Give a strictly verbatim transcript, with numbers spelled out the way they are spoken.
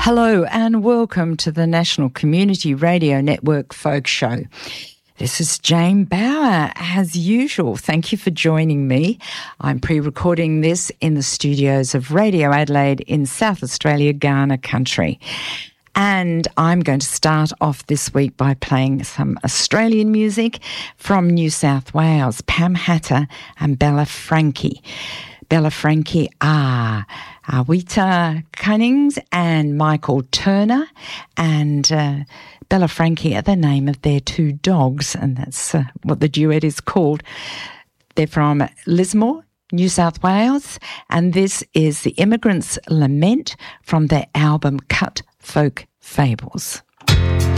Hello and welcome to the National Community Radio Network Folk Show. This is Jane Bauer, as usual. Thank you for joining me. I'm pre-recording this in the studios of Radio Adelaide in South Australia, Kaurna country. And I'm going to start off this week by playing some Australian music from New South Wales, Pam Hatter and Bella Frankie. Bella Frankie are Awita Cunnings and Michael Turner, and uh, Bella Frankie are the name of their two dogs, and that's uh, what the duet is called. They're from Lismore, New South Wales, and this is The Immigrant's Lament from their album Cut Folk Fables.